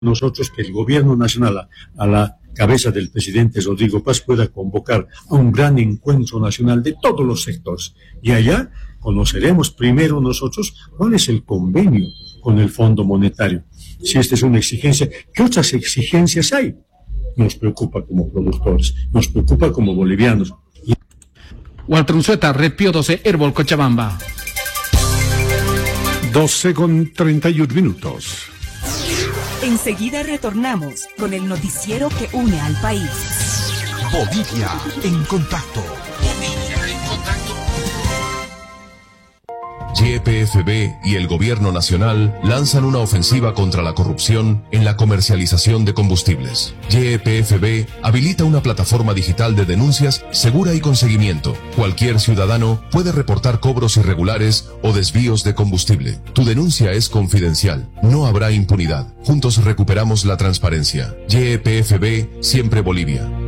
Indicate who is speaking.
Speaker 1: nosotros que el gobierno nacional, a la cabeza del presidente Rodrigo Paz, pueda convocar a un gran encuentro nacional de todos los sectores. Y allá conoceremos primero nosotros cuál es el convenio con el Fondo Monetario. Si esta es una exigencia, ¿qué otras exigencias hay? Nos preocupa como productores, nos preocupa como bolivianos.
Speaker 2: Walter Unzueta, Red Pío 12, Herbol, Cochabamba.
Speaker 3: 12:31.
Speaker 4: Enseguida retornamos con el noticiero que une al país.
Speaker 5: Bolivia en contacto. YPFB y el Gobierno Nacional lanzan una ofensiva contra la corrupción en la comercialización de combustibles. YPFB habilita una plataforma digital de denuncias segura y con seguimiento. Cualquier ciudadano puede reportar cobros irregulares o desvíos de combustible. Tu denuncia es confidencial. No habrá impunidad. Juntos recuperamos la transparencia. YPFB, siempre Bolivia.